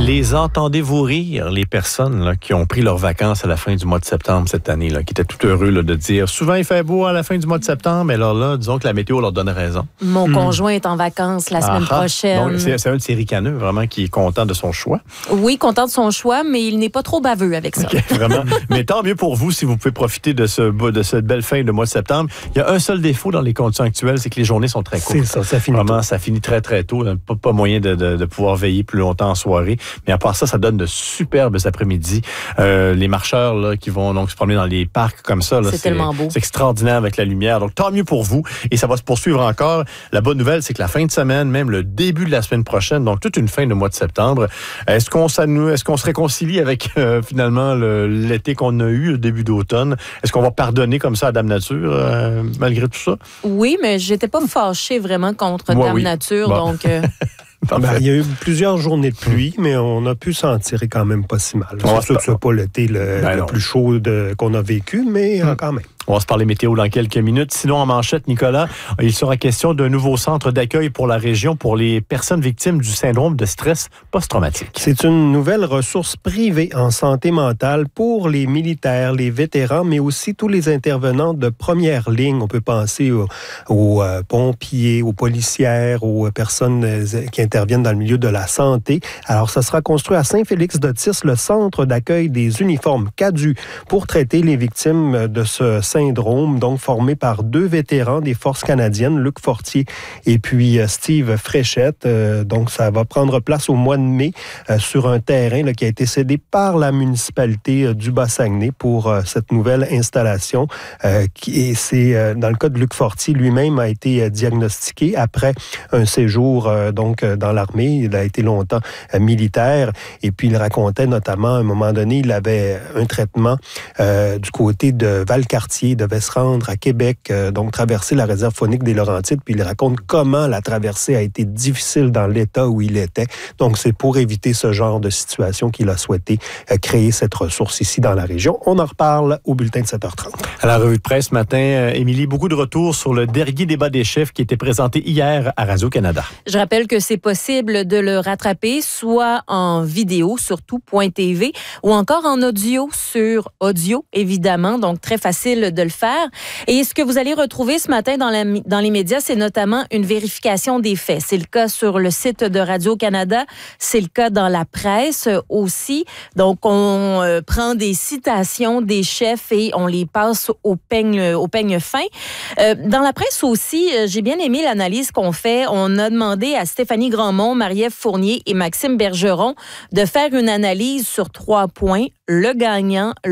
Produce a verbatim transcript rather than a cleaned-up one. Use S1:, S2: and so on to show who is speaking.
S1: Les entendez-vous rire, les personnes là, qui ont pris leurs vacances à la fin du mois de septembre cette année, là, qui étaient tout heureux là, de dire souvent il fait beau à la fin du mois de septembre, mais alors là, disons que la météo leur donne raison.
S2: Mon mmh. conjoint est en vacances la semaine
S1: Aha.
S2: prochaine.
S1: Donc, c'est, c'est un de ces ricaneux, vraiment, qui est content de son choix.
S2: Oui, content de son choix, mais il n'est pas trop baveux avec ça.
S1: Okay, vraiment. Mais tant mieux pour vous si vous pouvez profiter de, ce, de cette belle fin de mois de septembre. Il y a un seul défaut dans les conditions actuelles, c'est que les journées sont très courtes.
S3: C'est ça, ça finit
S1: Vraiment,
S3: tôt.
S1: ça finit très, très tôt. Pas, pas moyen de, de, de pouvoir veiller plus longtemps en soirée. Mais à part ça, ça donne de superbes après-midi. Euh, les marcheurs là, qui vont donc se promener dans les parcs comme ça, là,
S2: c'est, c'est tellement beau.
S1: C'est extraordinaire avec la lumière. Donc, tant mieux pour vous. Et ça va se poursuivre encore. La bonne nouvelle, c'est que la fin de semaine, même le début de la semaine prochaine, donc toute une fin de mois de septembre, est-ce qu'on, est-ce qu'on se réconcilie avec euh, finalement le, l'été qu'on a eu, le début d'automne? Est-ce qu'on va pardonner comme ça à Dame Nature, euh, malgré tout ça?
S2: Oui, mais j'étais pas fâchée vraiment contre
S1: Moi,
S2: Dame
S1: oui.
S2: Nature,
S1: Bon.
S2: donc... Euh...
S3: Ben, il y a eu plusieurs journées de pluie, mais on a pu s'en tirer quand même pas si mal. C'est sûr que c'est pas l'été le, ben le plus chaud de, qu'on a vécu, mais hum. quand même.
S1: On va se parler météo dans quelques minutes. Sinon, en manchette, Nicolas, il sera question d'un nouveau centre d'accueil pour la région pour les personnes victimes du syndrome de stress post-traumatique.
S3: C'est une nouvelle ressource privée en santé mentale pour les militaires, les vétérans, mais aussi tous les intervenants de première ligne. On peut penser aux, aux euh, pompiers, aux policières, aux personnes euh, qui interviennent dans le milieu de la santé. Alors, ça sera construit à Saint-Félix-d'Otis, le centre d'accueil des uniformes C A D U, pour traiter les victimes de ce syndrome, donc formé par deux vétérans des forces canadiennes, Luc Fortier et puis euh, Steve Fréchette. Euh, donc, ça va prendre place au mois de mai euh, sur un terrain là, qui a été cédé par la municipalité euh, du Bas-Saguenay pour euh, cette nouvelle installation. Euh, qui, et c'est, euh, dans le cas de Luc Fortier, lui-même a été euh, diagnostiqué après un séjour euh, donc euh, dans l'armée. Il a été longtemps euh, militaire et puis il racontait notamment, à un moment donné, il avait un traitement euh, du côté de Valcartier. Il devait se rendre à Québec, euh, donc traverser la réserve faunique des Laurentides, puis il raconte comment la traversée a été difficile dans l'état où il était. Donc, c'est pour éviter ce genre de situation qu'il a souhaité euh, créer cette ressource ici dans la région. On en reparle au bulletin de sept heures trente.
S1: À la revue de presse ce matin, euh, Émilie, beaucoup de retours sur le dernier débat des chefs qui était présenté hier à Radio-Canada.
S2: Je rappelle que c'est possible de le rattraper, soit en vidéo sur tout point t v ou encore en audio sur audio, évidemment. Donc, très facile de le faire. Et ce que vous allez retrouver ce matin dans, la, dans les médias, c'est notamment une vérification des faits. C'est le cas sur le site de Radio-Canada, c'est le cas dans la presse aussi. Donc, on euh, prend des citations des chefs et on les passe au peigne, au peigne fin. Euh, dans la presse aussi, euh, j'ai bien aimé l'analyse qu'on fait. On a demandé à Stéphanie Grandmont, Marie-Ève Fournier et Maxime Bergeron de faire une analyse sur trois points. Le gagnant,